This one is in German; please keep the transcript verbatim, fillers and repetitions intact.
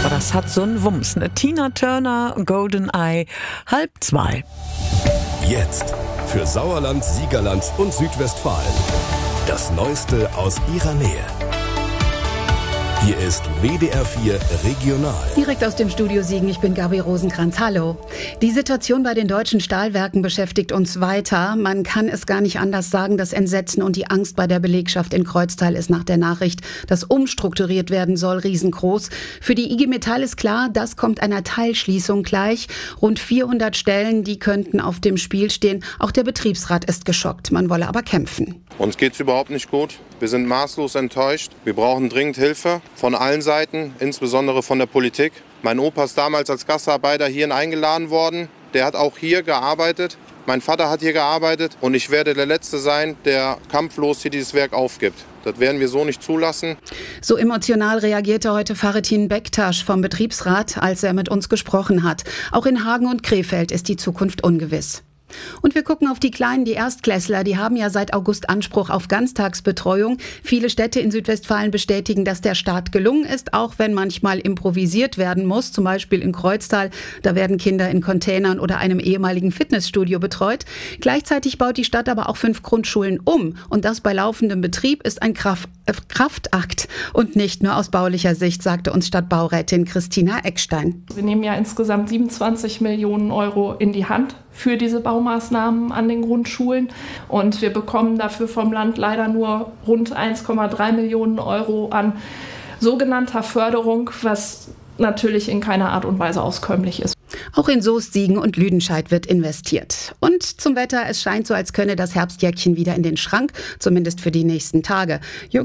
Aber das hat so einen Wumms. Ne? Tina Turner, Golden Eye, halb zwei. Jetzt für Sauerland, Siegerland und Südwestfalen. Das Neueste aus ihrer Nähe. Hier ist W D R vier Regional. Direkt aus dem Studio Siegen, ich bin Gabi Rosenkranz. Hallo. Die Situation bei den deutschen Stahlwerken beschäftigt uns weiter. Man kann es gar nicht anders sagen. Das Entsetzen und die Angst bei der Belegschaft in Kreuztal ist nach der Nachricht, dass umstrukturiert werden soll, riesengroß. Für die I G Metall ist klar, das kommt einer Teilschließung gleich. Rund vierhundert Stellen, die könnten auf dem Spiel stehen. Auch der Betriebsrat ist geschockt. Man wolle aber kämpfen. Uns geht's überhaupt nicht gut. Wir sind maßlos enttäuscht. Wir brauchen dringend Hilfe von allen Seiten, insbesondere von der Politik. Mein Opa ist damals als Gastarbeiter hierhin eingeladen worden. Der hat auch hier gearbeitet. Mein Vater hat hier gearbeitet und ich werde der Letzte sein, der kampflos hier dieses Werk aufgibt. Das werden wir so nicht zulassen. So emotional reagierte heute Faretin Bektasch vom Betriebsrat, als er mit uns gesprochen hat. Auch in Hagen und Krefeld ist die Zukunft ungewiss. Und wir gucken auf die Kleinen, die Erstklässler, die haben ja seit August Anspruch auf Ganztagsbetreuung. Viele Städte in Südwestfalen bestätigen, dass der Start gelungen ist, auch wenn manchmal improvisiert werden muss. Zum Beispiel in Kreuztal, da werden Kinder in Containern oder einem ehemaligen Fitnessstudio betreut. Gleichzeitig baut die Stadt aber auch fünf Grundschulen um. Und das bei laufendem Betrieb ist ein Kraft, äh, Kraftakt und nicht nur aus baulicher Sicht, sagte uns Stadtbaurätin Christina Eckstein. Wir nehmen ja insgesamt siebenundzwanzig Millionen Euro in die Hand für diese Baumaßnahmen an den Grundschulen. Und wir bekommen dafür vom Land leider nur rund eins Komma drei Millionen Euro an sogenannter Förderung, was natürlich in keiner Art und Weise auskömmlich ist. Auch in Soest, Siegen und Lüdenscheid wird investiert. Und zum Wetter, es scheint so, als könne das Herbstjäckchen wieder in den Schrank, zumindest für die nächsten Tage.